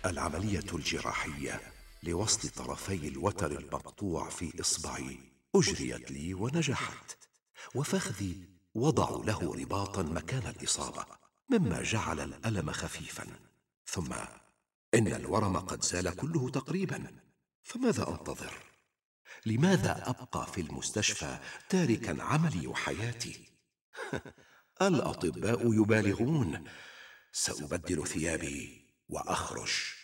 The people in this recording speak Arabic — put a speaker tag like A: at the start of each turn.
A: العملية الجراحية لوصل طرفي الوتر المقطوع في إصبعي أجريت لي ونجحت، وفخذي وضعوا له رباطا مكان الإصابة مما جعل الألم خفيفا. ثم إن الورم قد زال كله تقريبا، فماذا أنتظر؟ لماذا أبقى في المستشفى تاركا عملي وحياتي؟ الأطباء يبالغون. سأبدل ثيابي وأخرج.